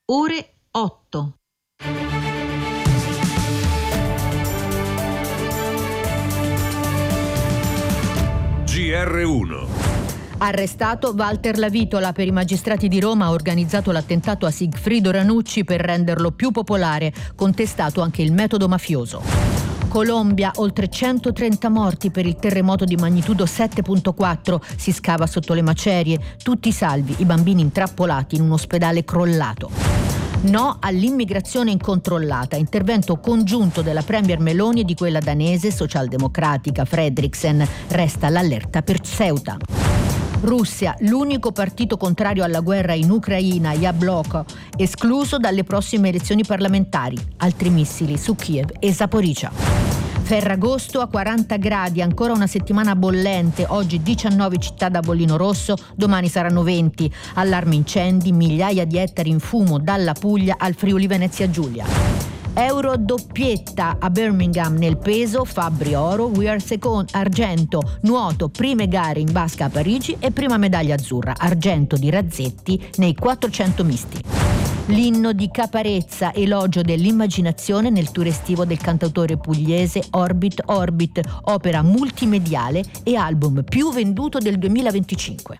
Ore 8. GR1. Arrestato Walter Lavitola. Per i magistrati di Roma ha organizzato l'attentato a Sigfrido Ranucci per renderlo più popolare, contestato anche il metodo mafioso. Colombia, oltre 130 morti per il terremoto di magnitudo 7.4, si scava sotto le macerie, tutti salvi, i bambini intrappolati in un ospedale crollato. No all'immigrazione incontrollata, intervento congiunto della premier Meloni e di quella danese socialdemocratica Fredriksen, resta l'allerta per Ceuta. Russia, l'unico partito contrario alla guerra in Ucraina, Yabloko, escluso dalle prossime elezioni parlamentari. Altri missili su Kiev e Zaporizhzhia. Ferragosto a 40 gradi, ancora una settimana bollente, oggi 19 città da bollino rosso, domani saranno 20. Allarme incendi, migliaia di ettari in fumo dalla Puglia al Friuli Venezia Giulia. Euro doppietta a Birmingham nel peso, Fabbri oro, We Are Second argento, nuoto, prime gare in basca a Parigi e prima medaglia azzurra, argento di Razzetti nei 400 misti. L'inno di Caparezza, elogio dell'immaginazione nel tour estivo del cantautore pugliese Orbit Orbit, opera multimediale e album più venduto del 2025.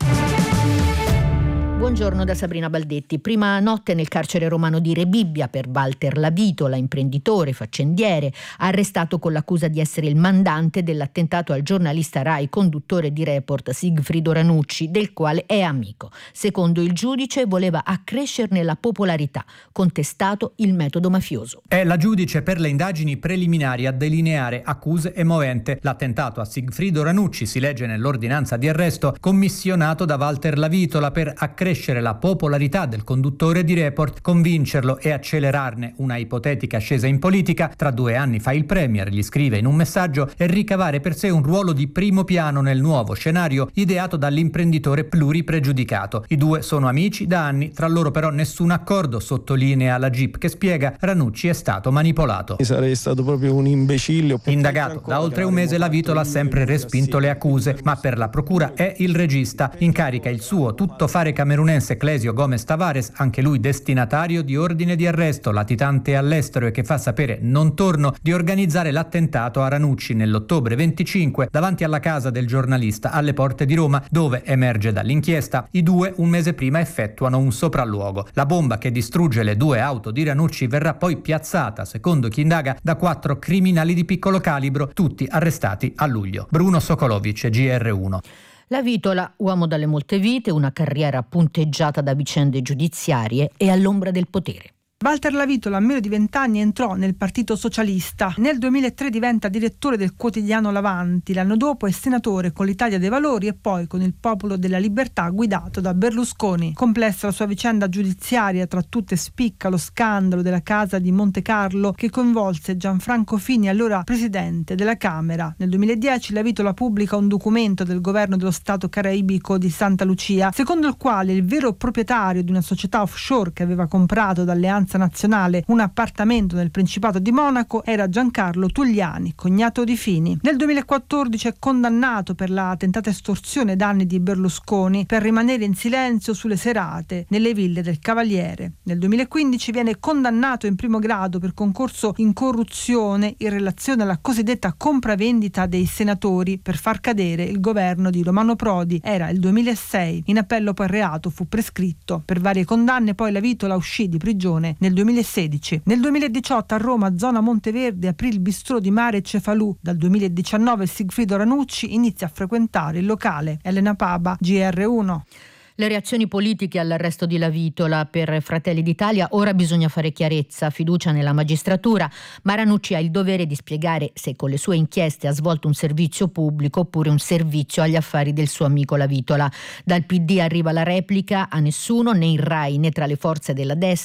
Buongiorno da Sabrina Baldetti. Prima notte nel carcere romano di Rebibbia per Walter Lavitola, imprenditore, faccendiere, arrestato con l'accusa di essere il mandante dell'attentato al giornalista Rai, conduttore di Report Sigfrido Ranucci, del quale è amico. Secondo il giudice voleva accrescerne la popolarità, contestato il metodo mafioso. È la giudice per le indagini preliminari a delineare accuse e movente. L'attentato a Sigfrido Ranucci, si legge nell'ordinanza di arresto, commissionato da Walter Lavitola per accrescere la popolarità del conduttore di Report, convincerlo e accelerarne una ipotetica ascesa in politica. Tra 2 anni fa il premier, gli scrive in un messaggio, e ricavare per sé un ruolo di primo piano nel nuovo scenario ideato dall'imprenditore pluripregiudicato. I due sono amici da anni, tra loro però nessun accordo, sottolinea la GIP, che spiega Ranucci è stato manipolato. Sarei stato proprio un imbecille. Indagato da oltre un mese, Lavitola ha sempre respinto le accuse, ma per la procura è il regista. In carica il suo tuttofare camerunese Clesio Gomez Tavares, anche lui destinatario di ordine di arresto, latitante all'estero e che fa sapere non torno, di organizzare l'attentato a Ranucci nell'ottobre 25 davanti alla casa del giornalista alle porte di Roma, dove, emerge dall'inchiesta, i due un mese prima effettuano un sopralluogo. La bomba che distrugge le 2 auto di Ranucci verrà poi piazzata, secondo chi indaga, da 4 criminali di piccolo calibro, tutti arrestati a luglio. Bruno Sokolovic, GR1. Lavitola, uomo dalle molte vite, una carriera punteggiata da vicende giudiziarie e all'ombra del potere. Walter Lavitola a meno di 20 anni entrò nel Partito Socialista. Nel 2003 diventa direttore del quotidiano L'Avanti. L'anno dopo è senatore con l'Italia dei Valori e poi con il Popolo della Libertà guidato da Berlusconi. Complessa la sua vicenda giudiziaria, tra tutte spicca lo scandalo della casa di Monte Carlo che coinvolse Gianfranco Fini, allora presidente della Camera. Nel 2010 Lavitola pubblica un documento del governo dello Stato caraibico di Santa Lucia, secondo il quale il vero proprietario di una società offshore che aveva comprato d'Alleanza Nazionale un appartamento nel Principato di Monaco era Giancarlo Tugliani, cognato di Fini. Nel 2014 è condannato per la tentata estorsione ai danni di Berlusconi per rimanere in silenzio sulle serate nelle ville del Cavaliere. Nel 2015 viene condannato in primo grado per concorso in corruzione in relazione alla cosiddetta compravendita dei senatori per far cadere il governo di Romano Prodi. Era il 2006. In appello poi il reato fu prescritto. Per varie condanne poi Lavitola uscì di prigione nel 2016. Nel 2018 a Roma, zona Monteverde, aprì il bistrò di Mare Cefalù. Dal 2019 Sigfrido Ranucci inizia a frequentare il locale. Elena Paba, GR1. Le reazioni politiche all'arresto di Lavitola per Fratelli d'Italia, ora bisogna fare chiarezza, fiducia nella magistratura, ma Ranucci ha il dovere di spiegare se con le sue inchieste ha svolto un servizio pubblico oppure un servizio agli affari del suo amico Lavitola. Dal PD arriva la replica: a nessuno, né in Rai né tra le forze della destra